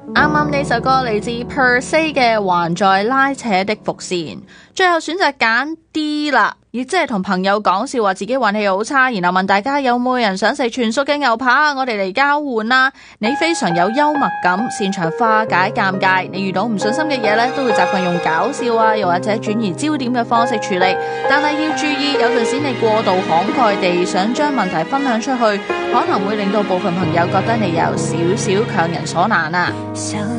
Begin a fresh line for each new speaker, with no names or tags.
啱啱呢首歌嚟自 Per Se 嘅還在拉扯的伏線，最後選擇揀 D 啦，亦即係同朋友講笑話自己運氣好差，然後問大家有冇人想食全熟嘅牛扒，我哋嚟交換啦。你非常有幽默感，擅長化解尷尬，你遇到唔順心嘅嘢呢，都會習慣用搞笑啊，又或者轉移焦點嘅方式處理。但係要注意，有陣時你過度慷慨地想將問題分享出去，可能會令到部分朋友覺得你有少少強人所難啊。